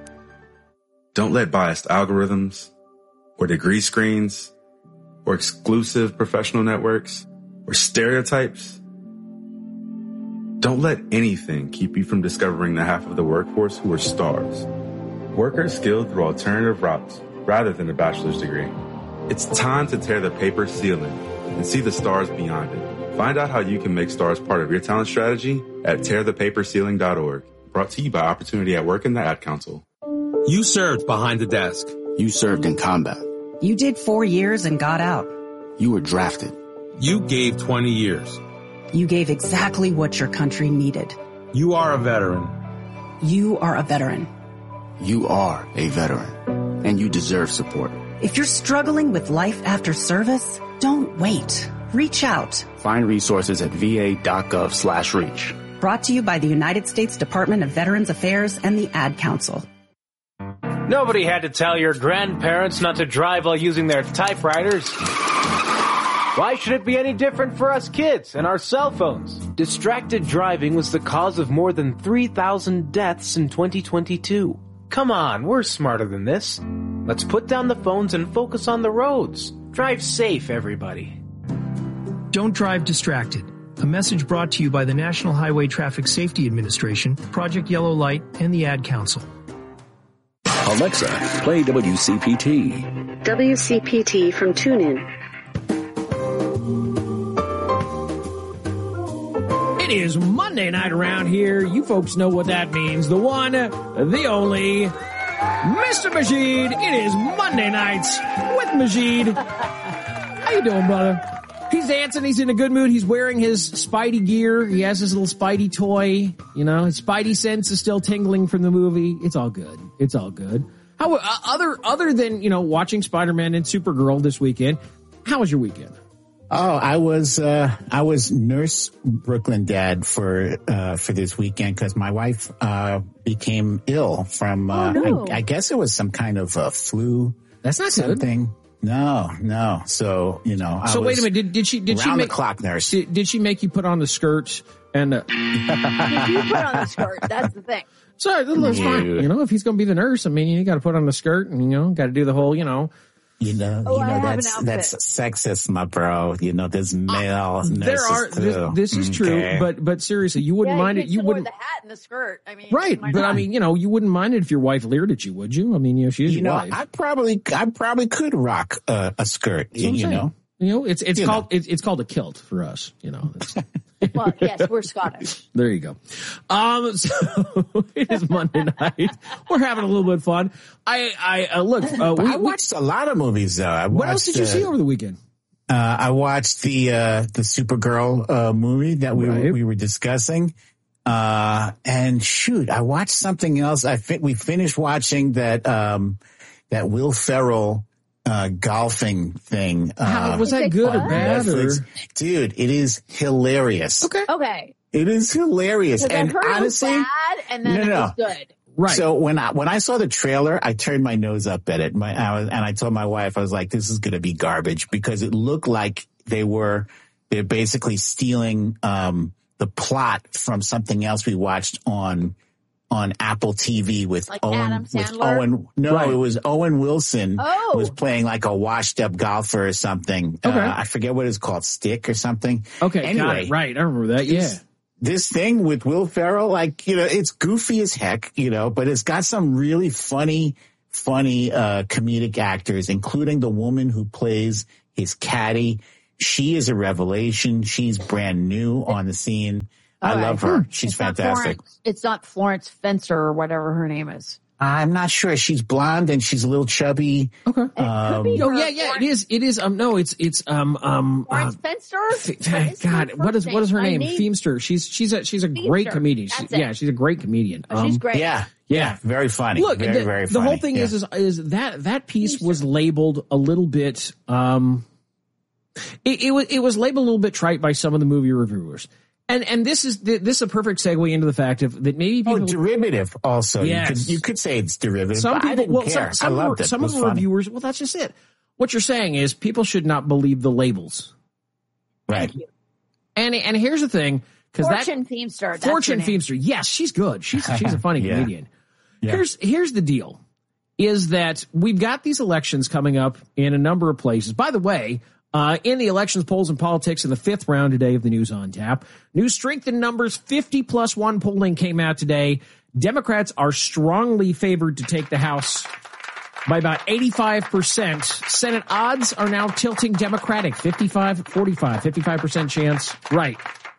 Don't let biased algorithms or degree screens or exclusive professional networks or stereotypes. Don't let anything keep you from discovering the half of the workforce who are stars. Workers skilled through alternative routes rather than a bachelor's degree. It's time to tear the paper ceiling and see the stars beyond it. Find out how you can make stars part of your talent strategy at tear the paper ceiling dot org. Brought to you by Opportunity at Work and the Ad Council. You served behind the desk. You served in combat. You did four years and got out. You were drafted. You gave twenty years. You gave exactly what your country needed. You are a veteran. You are a veteran. You are a veteran, and you deserve support. If you're struggling with life after service, don't wait. Reach out. Find resources at va.gov slash reach. Brought to you by the United States Department of Veterans Affairs and the Ad Council. Nobody had to tell your grandparents not to drive while using their typewriters. Why should it be any different for us kids and our cell phones? Distracted driving was the cause of more than three thousand deaths in twenty twenty-two. Come on, we're smarter than this. Let's put down the phones and focus on the roads. Drive safe, everybody. Don't drive distracted. A message brought to you by the National Highway Traffic Safety Administration, Project Yellow Light, and the Ad Council. Alexa, play W C P T. W C P T from TuneIn. It is Monday night around here. You folks know what that means. The one, the only, Mister Majid. It is Monday nights with Majid. How you doing, brother? He's dancing. He's in a good mood. He's wearing his Spidey gear. He has his little Spidey toy. You know, his Spidey sense is still tingling from the movie. It's all good. It's all good. How uh, other other than, you know, watching Spider-Man and Supergirl this weekend, how was your weekend? Oh, I was uh I was nurse Brooklyn dad for uh for this weekend because my wife uh became ill from uh oh, no. I, I guess it was some kind of uh, flu. That's not something. good. No, no. So, you know, I So was wait a minute. Did, did she, did she round make, the clock nurse. Did, did she make you put on the skirt and, uh, Did you put on the skirt? That's the thing. Sorry, that's fine. You know, if he's going to be the nurse, I mean, you got to put on the skirt and, you know, got to do the whole, you know. You know, Oh, you I know, have an that's, outfit. that's sexist, my bro. You know, there's male nurses There are, too. this, this is true, Okay. but, but seriously, you wouldn't yeah, mind you it. You still wouldn't. wear the hat and the skirt. I mean, Right. why But not? I mean, you know, you wouldn't mind it if your wife leered at you, would you? I mean, you know, she is You your know, wife. I probably, I probably could rock a, a skirt. That's what I'm You saying. know, You know, it's, it's You called, know. it's, it's called a kilt for us, you know. It's, Well, yes, we're Scottish. there you go. Um, so it is Monday night. We're having a little bit of fun. I, I, uh, look, uh, But we, I watched a lot of movies though. I what else watched, did you uh, see over the weekend? Uh, I watched the, uh, the Supergirl, uh, movie that we, Right. were, we were discussing. Uh, and shoot, I watched something else. I fi- we finished watching that, um, that Will Ferrell, uh, golfing thing. How, uh, was that good or bad? Or? Netflix. Dude, it is hilarious. Okay. Okay. It is hilarious. Because I And heard honestly, it was bad, and then no, it no. was good. Right. So when I when I saw the trailer, I turned my nose up at it. My, I was, and I told my wife, I was like, "This is going to be garbage," because it looked like they were they're basically stealing um, the plot from something else we watched on on Apple T V with like Owen. Adam With Sandler? Owen, no, Right. it was Owen Wilson Oh. was playing like a washed up golfer or something. Okay. Uh, I forget what it's called, Stick or something. Okay, got Anyway, it. Right, I remember that. Yeah. this, this thing with Will Ferrell, like, you know, it's goofy as heck, you know, but it's got some really funny, funny, uh, comedic actors, including the woman who plays his caddy. She is a revelation. She's brand new on the scene. I All love right. her. Hmm. She's It's not fantastic. Florence- It's not Florence Fencer or whatever her name is. I'm not sure. She's blonde and she's a little chubby. Okay. Um, Oh yeah, yeah, it is. It is. Um, no, it's it's um um. Uh, Florence Fencer? F- God, what is what is her I name? need- Feemster. She's she's a she's a great Feemster. comedian. She, That's it. yeah, she's a great comedian. Oh, she's Um, great. yeah. Yeah, very funny. Look, very, the, very the funny. whole thing Yeah. is, is is that that piece was labeled a little bit. Um, it, it was it was labeled a little bit trite by some of the movie reviewers, and and this is this is a perfect segue into the fact of that maybe people Oh, derivative also. Yes. You could, you could say it's derivative, some but I people didn't well care. some, some I of loved the, it. some It of was the funny. reviewers. Well, that's just it. What you're saying is people should not believe the labels. Right. And and here's the thing, because that Fortune Feemster. that's Fortune her name. Feemster, yes, she's good. She's she's a funny Yeah. comedian. Yeah. Here's here's the deal, is that we've got these elections coming up in a number of places. By the way, uh, in the elections, polls, and politics in the fifth round today of the News on Tap, new strength in numbers, fifty plus one polling came out today. Democrats are strongly favored to take the House by about eighty-five percent. Senate odds are now tilting Democratic, fifty-five forty-five, fifty-five percent chance. Right.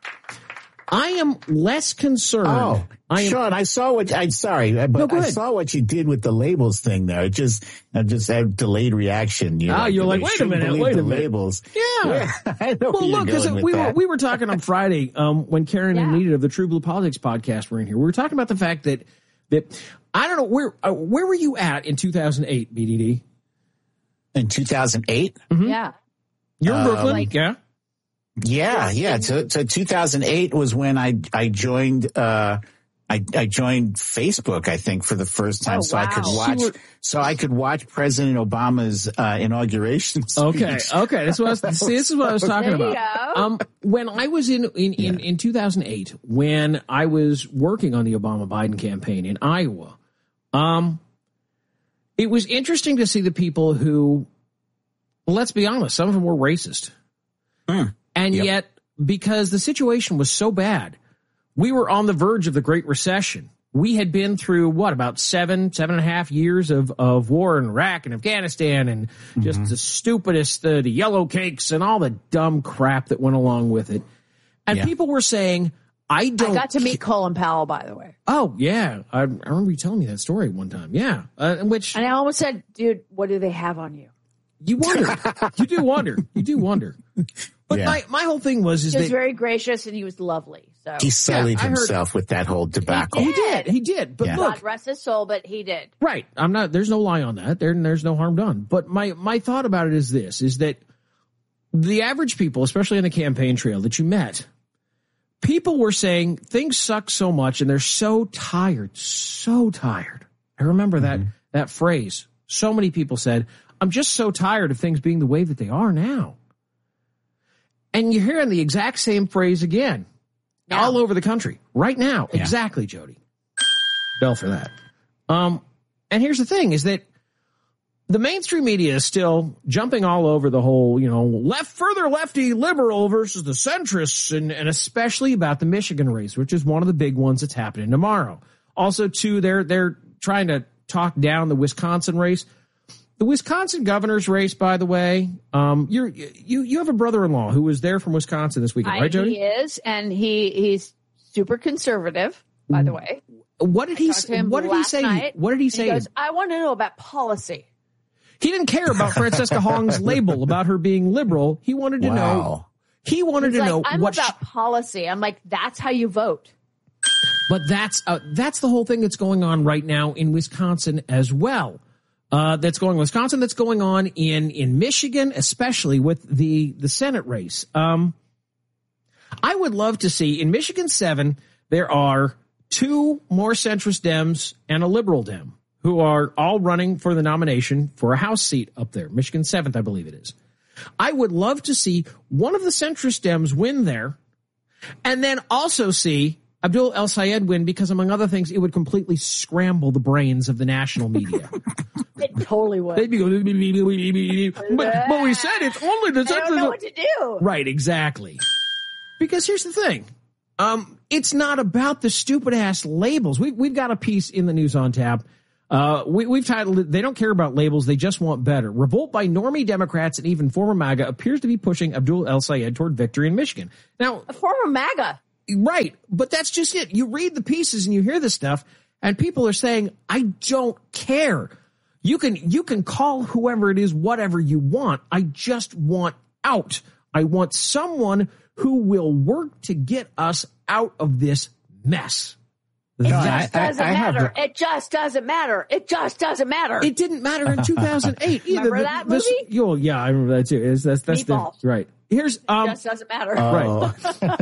I am less concerned. Oh, I am, Sean, I saw what I'm sorry, but No, go I ahead. saw what you did with the labels thing there. It just, I just had delayed reaction. You Ah, know, you're like, they wait a shouldn't minute, believe wait a the minute. labels. Yeah. I know well, where you're look, because going with we were that. we were talking on Friday um, when Karen and Yeah. Anita of the True Blue Politics podcast were in here. We were talking about the fact that that I don't know where uh, where were you at in two thousand eight, B D D? In two thousand eight? Yeah. You're in Um, Brooklyn, like- yeah. Yeah, yeah. So, so two thousand eight was when I I joined. Uh, I I joined Facebook, I think, for the first time, Oh, so I could wow. watch. You were- So I could watch President Obama's uh, inauguration speech. Okay, okay. This was see, this is what I was talking There you about. go. Um, when I was in in, in, in two thousand eight, when I was working on the Obama Biden campaign in Iowa, um, it was interesting to see the people who, well, let's be honest, some of them were racist, Hmm. and Yep. yet because the situation was so bad, we were on the verge of the Great Recession. We had been through what, about seven, seven and a half years of, of war in Iraq and Afghanistan and just Mm-hmm. the stupidest, uh, the yellow cakes and all the dumb crap that went along with it. And Yeah. people were saying, I don't. I got to meet Colin Powell, by the way. Oh, yeah. I, I remember you telling me that story one time. Yeah. Uh, in which And I almost said, dude, what do they have on you? you wonder. you do wonder. You do wonder. But Yeah. my, my whole thing was, is He was that very gracious and he was lovely. So He sullied Yeah, I heard- himself with that whole debacle. he did. He did. But Yeah. look, God rest his soul, but he did. right. I'm not, there's no lie on that. There, there's no harm done. But my, my thought about it is this, is that the average people, especially on the campaign trail that you met, people were saying things suck so much and they're so tired, so tired. I remember that, that phrase. So many people said, I'm just so tired of things being the way that they are now. And you're hearing the exact same phrase again all over the country right now. Yeah. Exactly, Jody. Bell for that. Um, and here's the thing is that the mainstream media is still jumping all over the whole, you know, left, further lefty liberal versus the centrists, and, and especially about the Michigan race, which is one of the big ones that's happening tomorrow. Also, too, they're, they're trying to talk down the Wisconsin race. The Wisconsin governor's race, by the way, um, you're, you, you have a brother-in-law who was there from Wisconsin this weekend, I, right, Jody? He is, and he he's super conservative, by the way. What did he Talked to say? him What did he last say? night, What did he and say? He goes, I want to know about policy. He didn't care about Francesca Hong's label about her being liberal. He wanted to know. Wow. He wanted He's to like, know I'm what. about policy. I'm like, that's how you vote. But that's uh, that's the whole thing that's going on right now in Wisconsin as well. Uh, that's going on in Wisconsin. That's going on in in Michigan, especially with the the Senate race. Um, I would love to see in Michigan seven. There are two more centrist Dems and a liberal Dem who are all running for the nomination for a House seat up there, Michigan seventh, I believe it is. I would love to see one of the centrist Dems win there, and then also see Abdul El-Sayed win, because among other things, it would completely scramble the brains of the national media. It totally would. They'd be going, but, but we said it's only the centrist. I don't know what to do. Right, exactly. Because here's the thing. Um, it's not about the stupid ass labels. We, we've got a piece in the News on Tap. Uh, we, we've titled it, "They Don't Care About Labels, They Just Want Better. Revolt by Normie Democrats and even former MAGA appears to be pushing Abdul El-Sayed toward victory in Michigan." Now, a former MAGA. Right. But that's just it. You read the pieces and you hear this stuff, and people are saying, I don't care. You can, you can call whoever it is whatever you want. I just want out. I want someone who will work to get us out of this mess. It No, just I- doesn't I- I have matter. the- It just doesn't matter. It just doesn't matter. It didn't matter in two thousand eight either. Remember The- that this- movie? Oh, yeah, I remember that too. It's, that's that's the, Meatballs. right. Here's um, It just doesn't matter. right.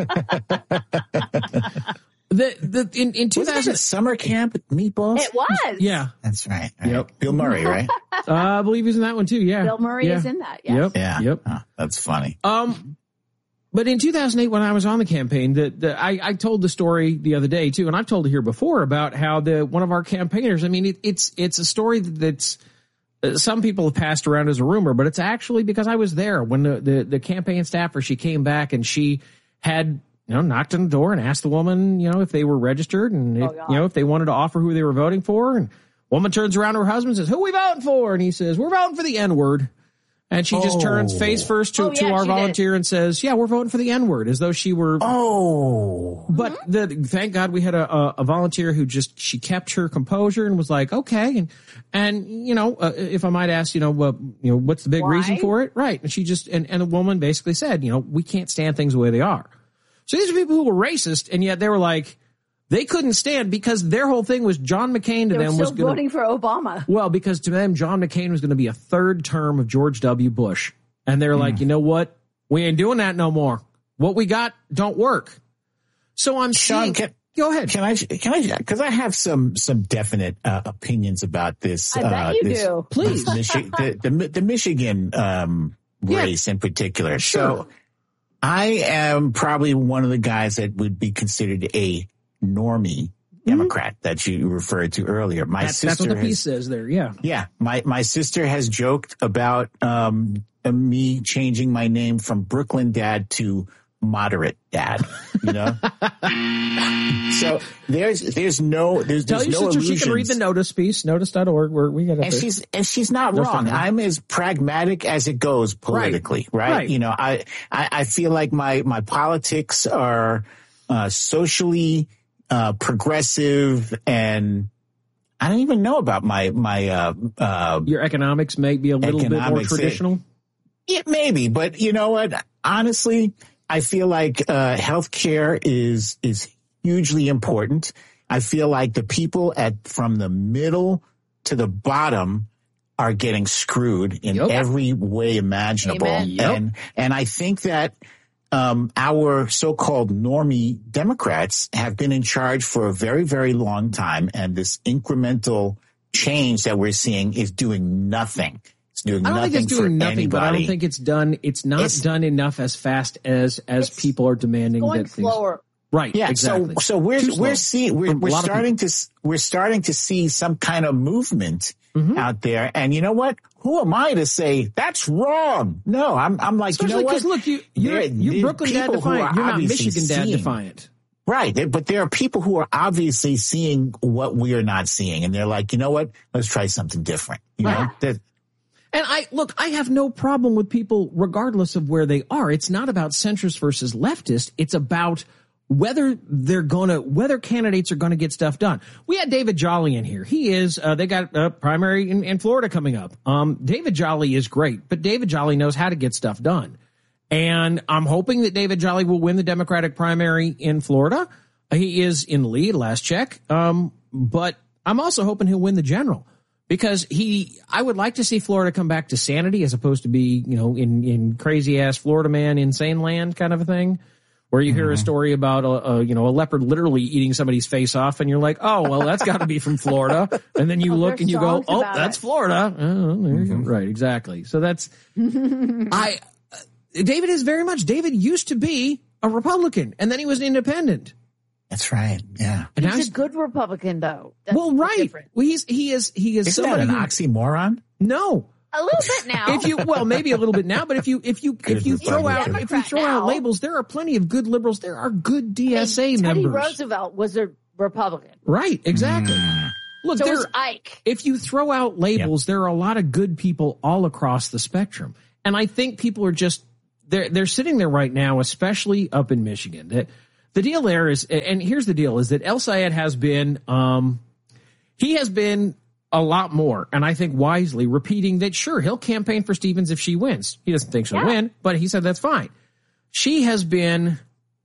the the in in two Wasn't thousand it summer camp at Meatballs? It was. Yeah, That's right. right. Yep. Bill Murray, right? uh, I believe he's in that one too. Yeah, Bill Murray yeah. is in that. Yes. Yep. Yeah. Yep. Oh, that's funny. Um, but in two thousand eight, when I was on the campaign, the, the I, I told the story the other day too, and I've told it here before about how the one of our campaigners. I mean, it, it's it's a story that's uh, some people have passed around as a rumor, but it's actually because I was there when the the, the campaign staffer, she came back and she had you know knocked on the door and asked the woman you know if they were registered and if, Oh, you know if they wanted to offer who they were voting for, and woman turns around to her husband and says, "Who are we voting for?" And he says, "We're voting for the N-word." And she just Oh. turns face first to, Oh, to yeah, our she did. volunteer and says, "Yeah, we're voting for the N-word," as though she were. Oh. But the, thank God we had a, a, a volunteer who just, she kept her composure and was like, okay. And, and, you know, uh, if I might ask, you know, uh, you know, what's the big Why? reason for it? Right. And she just, and, and a woman basically said, you know, we can't stand things the way they are. So these are people who were racist, and yet they were like, they couldn't stand, because their whole thing was John McCain to They were them was still going voting for Obama. well, because to them, John McCain was going to be a third term of George W. Bush. And they're like, you know what? We ain't doing that no more. What we got don't work. So I'm Sean, seeing, can, go ahead. Can I, can I, because I have some, some definite uh, opinions about this. I bet uh, you this, do. Please. this Michi- the, the, the Michigan um, Yeah. race in particular. Sure. So I am probably one of the guys that would be considered a normie Democrat that you referred to earlier. My That's, sister that's what the has, piece says there. Yeah. Yeah, my, my sister has joked about um, me changing my name from Brooklyn Dad to Moderate Dad. You know, so there's there's no there's, Tell there's your no sister illusions. she can read the notice piece, notice dot org, where we got it. And she's and she's not No, wrong. fine. I'm as pragmatic as it goes politically, right? Right. You know, I, I I feel like my my politics are uh, socially uh, progressive, and I don't even know about my my uh, uh, Your economics may be a little bit more Economics, traditional. it maybe, but you know what? Honestly, I feel like uh, healthcare is is hugely important. I feel like the people at from the middle to the bottom are getting screwed in Yep. every way imaginable, Amen. Yep. and and I think that um, our so-called normie Democrats have been in charge for a very very long time, and this incremental change that we're seeing is doing nothing. It's doing I don't nothing think it's for doing nothing, anybody. but I don't think it's done. It's not It's- done enough as fast as as It's people are demanding Going that things. slower. Right. Yeah, Exactly. so so we're Too slow we're seeing for we're, a we're lot of starting to s- we're starting to see some kind of movement Mhm. out there, and you know what? Who am I to say that's wrong? No, I'm I'm like Especially you know because what? look, you you're, There- you're there are Brooklyn Dad people who defiant. are You're not obviously Michigan Dad seeing- defiant. Right, there- but there are people who are obviously seeing what we are not seeing, and they're like, you know what? Let's try something different. You know, That- And I look, I have no problem with people regardless of where they are. It's not about centrist versus leftist. It's about whether they're gonna, whether candidates are gonna get stuff done. We had David Jolly in here. He is, uh, they got a primary in, in Florida coming up. Um, David Jolly is great, but David Jolly knows how to get stuff done. And I'm hoping that David Jolly will win the Democratic primary in Florida. He is in the lead, last check. Um, but I'm also hoping he'll win the general. Because he, I would like to see Florida come back to sanity as opposed to be, you know, in, in crazy ass Florida man, insane land kind of a thing. where you hear a story about a, a you know a leopard literally eating somebody's face off, and you're like, oh well, that's got to be from Florida, and then you Oh, look and you go, songs oh, about that's it. Florida. Oh, there you go. Right, exactly. So that's I. uh, David is very much. David used to be a Republican, and then he was an independent. That's right. Yeah. And now He's a good Republican, though. That's well, right. different. Well, he's he is he is Isn't that somebody an who, oxymoron? no. A little bit now. If you well, maybe a little bit now, but if you if you Good if you throw out Republican. if you throw out now. labels, there are plenty of good liberals. There are good D S A Teddy members. Roosevelt was a Republican. Right, exactly. Look, So there, was Ike. if you throw out labels, there are a lot of good people all across the spectrum. And I think people are just, they're, they're sitting there right now, especially up in Michigan. That the deal there is, and here's the deal, is that El Sayed has been, um, he has been a lot more, and I think wisely, repeating that, sure, he'll campaign for Stevens if she wins. He doesn't think she'll Yeah. win, but he said that's fine. She has been,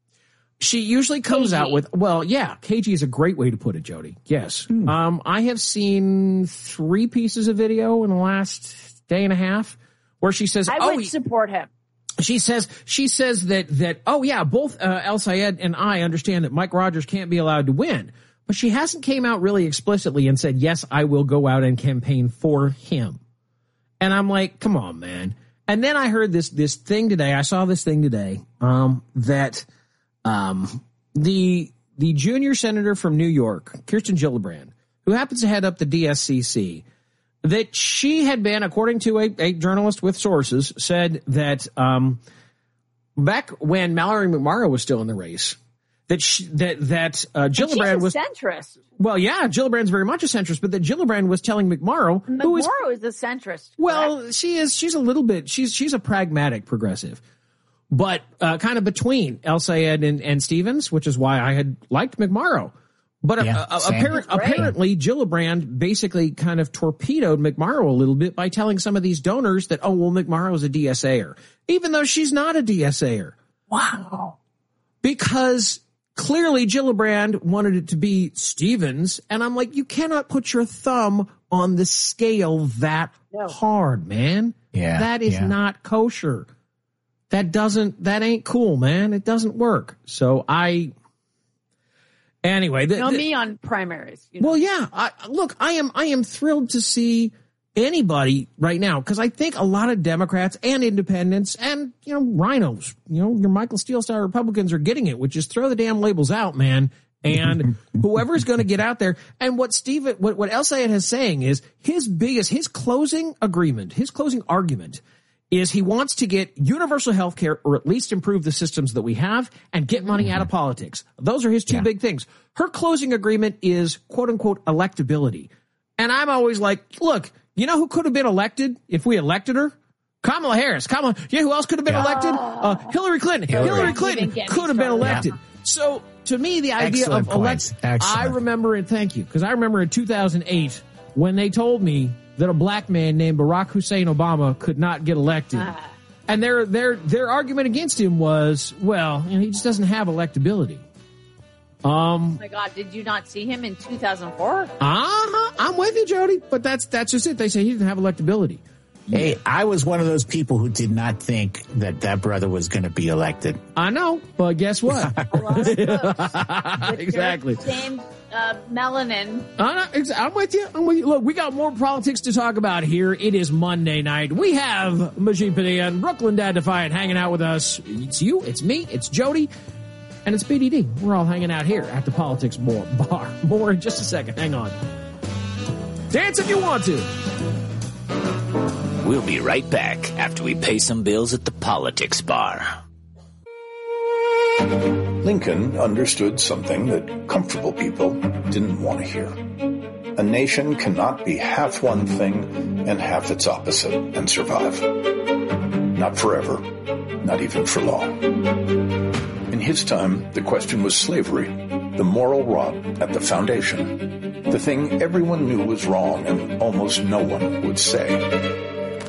she usually comes Cagey. out with, well, yeah, cagey is a great way to put it, Jody. Yes. Hmm. Um, I have seen three pieces of video in the last day and a half where she says, I oh, would he- support him. she says, she says that, that, oh yeah, both, uh, El Sayed and I understand that Mike Rogers can't be allowed to win, but she hasn't came out really explicitly and said, yes, I will go out and campaign for him. And I'm like, come on, man. And then I heard this, this thing today. I saw this thing today, um, that, um, the, the junior senator from New York, Kirsten Gillibrand, who happens to head up the D S C C, that she had been, according to a, a journalist with sources, said that, um, back when Mallory McMorrow was still in the race, that she, that, that, uh, Gillibrand And she's was, a centrist. well, yeah, Gillibrand's very much a centrist, but that Gillibrand was telling McMorrow, who is, McMorrow is a centrist. well, she is, she's a little bit, she's, she's a pragmatic progressive, but, uh, kind of between El Sayed and, and Stevens, which is why I had liked McMorrow. But Yeah, uh, same. apparent, apparently Gillibrand basically kind of torpedoed McMorrow a little bit by telling some of these donors that, oh, well, McMorrow's a D S A-er, even though she's not a D S A-er. Wow. Because clearly Gillibrand wanted it to be Stevens, and I'm like, you cannot put your thumb on the scale that No. hard, man. Yeah, That is yeah. not kosher. That doesn't, that ain't cool, man. It doesn't work. So I, anyway. The, You know the- me on primaries. You know? well, yeah. I, look, I am, I am thrilled to see anybody right now, because I think a lot of Democrats and independents and, you know, rhinos, you know, your Michael Steele style Republicans are getting it, which is throw the damn labels out, man. And whoever's going to get out there. And what Steve, what, what El Sayed is saying is his biggest, his closing agreement, his closing argument is he wants to get universal health care, or at least improve the systems that we have, and get money out of politics. Those are his two Yeah. big things. Her closing agreement is quote unquote electability. And I'm always like, look, you know who could have been elected if we elected her? Kamala Harris. Kamala, you know who else could have been Yeah. elected? Uh, Hillary Clinton. Hillary. Hillary Don't Clinton even get me could have been started. elected. So to me, the idea Excellent of points. elect, Excellent. I remember it. Thank you. Cause I remember in two thousand eight when they told me that a black man named Barack Hussein Obama could not get elected. Ah. And their, their, their argument against him was, well, you know, he just doesn't have electability. Um, Oh my God, did you not see him in two thousand four? uh-huh, I'm with you, Jody, but that's, that's just it. They say he didn't have electability. Hey, I was one of those people who did not think that that brother was going to be elected. I know, but guess what? A lot of folks with Exactly. their Same uh, melanin. Uh, no, ex- I'm with you. I'm with you. Look, we got more politics to talk about here. It is Monday night. We have Majid Padilla and Brooklyn Dad Defiant hanging out with us. It's you, it's me, it's Jody, and it's B D D. We're all hanging out here at the Politics Bar. Bar. More in just a second. Hang on. Dance if you want to. We'll be right back after we pay some bills at the Politics Bar. Lincoln understood something that comfortable people didn't want to hear. A nation cannot be half one thing and half its opposite and survive. Not forever, not even for long. In his time, the question was slavery, the moral rot at the foundation, the thing everyone knew was wrong and almost no one would say.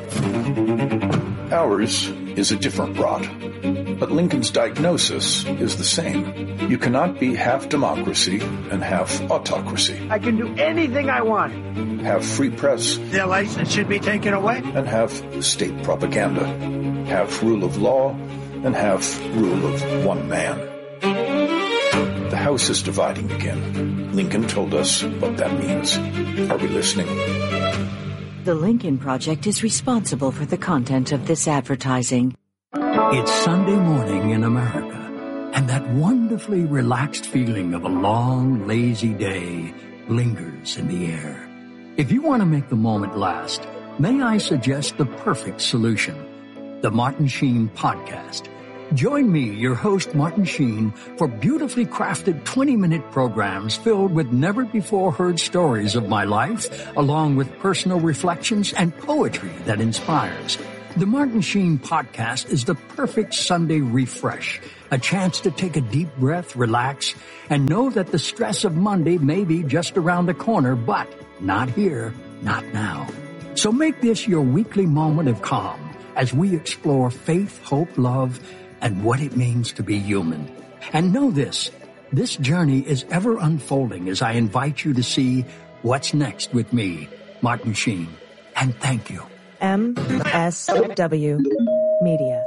Ours is a different rot, but Lincoln's diagnosis is the same. You cannot be half democracy and half autocracy. I can do anything I want. Have free press. Their license should be taken away. And have state propaganda. Have rule of law and have rule of one man. The House is dividing again. Lincoln told us what that means. Are we listening? The Lincoln Project is responsible for the content of this advertising. It's Sunday morning in America, and that wonderfully relaxed feeling of a long, lazy day lingers in the air. If you want to make the moment last, may I suggest the perfect solution, the Martin Sheen Podcast. Join me, your host, Martin Sheen, for beautifully crafted twenty-minute programs filled with never-before-heard stories of my life, along with personal reflections and poetry that inspires. The Martin Sheen Podcast is the perfect Sunday refresh, a chance to take a deep breath, relax, and know that the stress of Monday may be just around the corner, but not here, not now. So make this your weekly moment of calm as we explore faith, hope, love, and what it means to be human. And know this, this journey is ever unfolding as I invite you to see what's next with me, Martin Sheen. And thank you. M S W Media.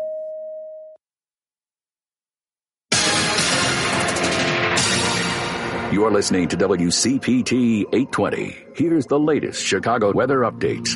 You're listening to W C P T eight twenty. Here's the latest Chicago weather updates.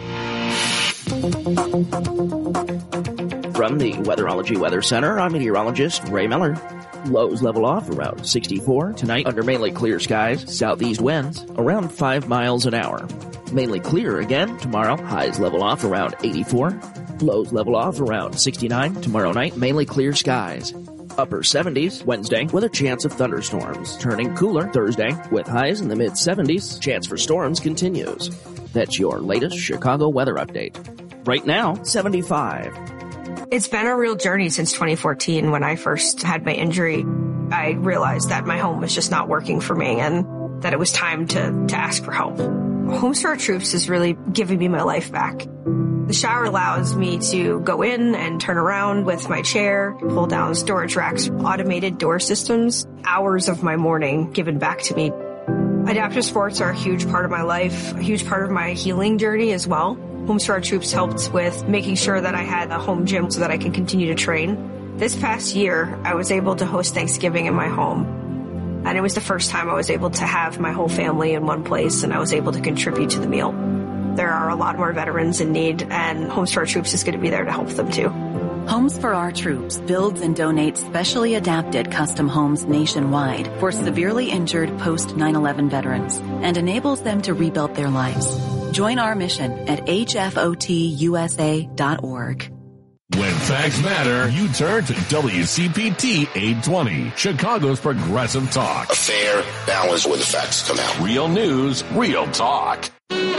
From the Weatherology Weather Center, I'm meteorologist Ray Miller. Lows level off around sixty-four. Tonight, under mainly clear skies, southeast winds around five miles an hour. Mainly clear again tomorrow. Highs level off around eighty-four. Lows level off around sixty-nine. Tomorrow night, mainly clear skies. Upper seventies Wednesday with a chance of thunderstorms. Turning cooler Thursday with highs in the mid seventies. Chance for storms continues. That's your latest Chicago weather update. Right now, seventy-five. It's been a real journey since twenty fourteen when I first had my injury. I realized that my home was just not working for me and that it was time to, to ask for help. Homes for Our Troops is really giving me my life back. The shower allows me to go in and turn around with my chair, pull down storage racks, automated door systems, hours of my morning given back to me. Adaptive sports are a huge part of my life, a huge part of my healing journey as well. Homes for Our Troops helped with making sure that I had a home gym so that I can continue to train. This past year, I was able to host Thanksgiving in my home. And it was the first time I was able to have my whole family in one place and I was able to contribute to the meal. There are a lot more veterans in need and Homes for Our Troops is going to be there to help them too. Homes for Our Troops builds and donates specially adapted custom homes nationwide for severely injured post nine eleven veterans and enables them to rebuild their lives. Join our mission at H F O T U S A dot org. When facts matter, you turn to W C P T eight twenty, Chicago's progressive talk. A fair balance where the facts come out. Real news, real talk.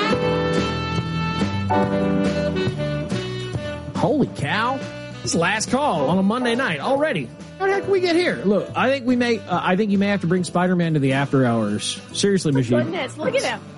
Holy cow. This is last call on a Monday night already. How the heck did we get here? Look, I think we may, uh, I think you may have to bring Spider-Man to the after hours. Seriously, Machine. Goodness, look at him.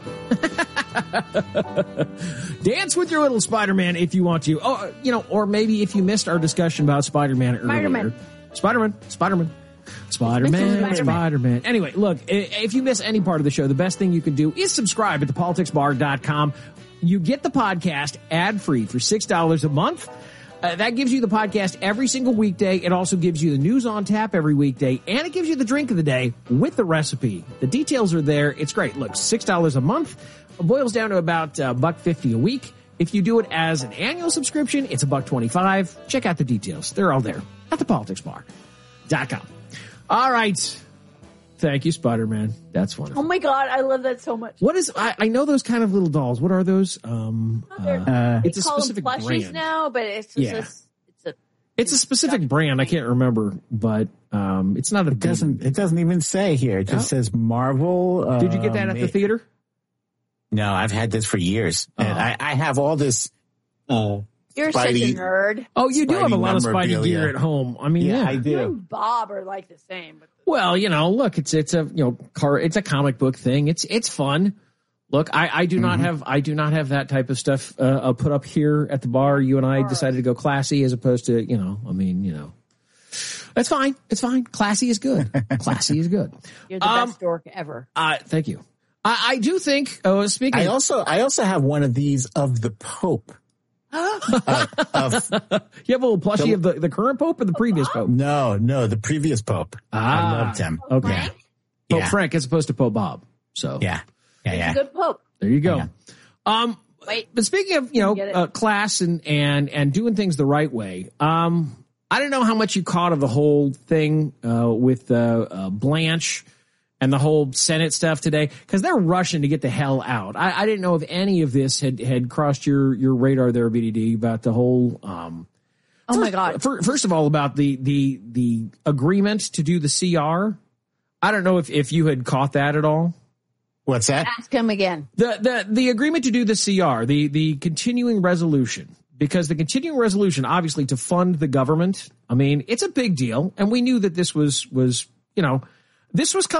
Dance with your little Spider-Man if you want to. Oh, you know, or maybe if you missed our discussion about Spider-Man earlier. Spider-Man. Spider-Man. Spider-Man. Spider-Man. Spider-Man. Spider-Man. Anyway, look, if you miss any part of the show, the best thing you can do is subscribe at the politics bar dot com. You get the podcast ad-free for six dollars a month. Uh, that gives you the podcast every single weekday. It also gives you the news on tap every weekday, and it gives you the drink of the day with the recipe. The details are there. It's great. Look, six dollars a month boils down to about a buck fifty a week. If you do it as an annual subscription, it's a buck twenty-five. Check out the details. They're all there at the politics bar dot com. All right. Thank you, Spider-Man. That's wonderful. Oh my God, I love that so much. What is, I, I know those kind of little dolls. What are those? Um, oh, uh, it's a call specific them plushies brand now, but it's just yeah. a, it's a, it's a specific brand. I can't remember, but, um, it's not a, it doesn't, it doesn't even say here. It just oh. says Marvel. Um, Did you get that at the theater? No, I've had this for years. Oh. And I, I have all this, uh, You're Spidey, such a nerd. Oh, you do Spidey have a lot of Spidey gear yeah. at home. I mean, yeah, yeah. I do. You and Bob are like the same. But well, you know, look, it's it's a you know car, it's a comic book thing. It's it's fun. Look, I, I do mm-hmm. not have I do not have that type of stuff uh, I'll put up here at the bar. You and I decided to go classy as opposed to you know. I mean, you know, that's fine. It's fine. Classy is good. Classy is good. You're the um, best dork ever. Uh, thank you. I, I do think. Oh, speaking. I of, also I also have one of these of the Pope. uh, of, you have a little plushie the, of the, the current Pope or the previous Pope? No, no, the previous Pope. Ah, I loved him. Okay. Yeah. Pope yeah. Frank as opposed to Pope Bob. So yeah, yeah, yeah. He's a good Pope. There you go. Yeah. Um, Wait, but speaking of, you know, uh, class and, and, and doing things the right way, um, I don't know how much you caught of the whole thing, uh, with, uh, uh Blanche and the whole Senate stuff today, because they're rushing to get the hell out. I, I didn't know if any of this had, had crossed your, your radar there, B D D, about the whole, um, oh first, my God. For, first of all, about the, the, the agreement to do the C R. I don't know if, if you had caught that at all. What's that? Ask him again. The, the, the agreement to do the C R, the, the continuing resolution, because the continuing resolution, obviously to fund the government. I mean, it's a big deal. And we knew that this was, was, you know, this was coming.